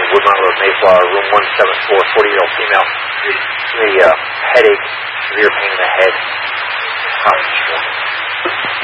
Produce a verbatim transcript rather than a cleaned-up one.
Woodmont Road, Mayflower, room one seven four, forty-year-old female. The uh, headache, severe pain in the head, constant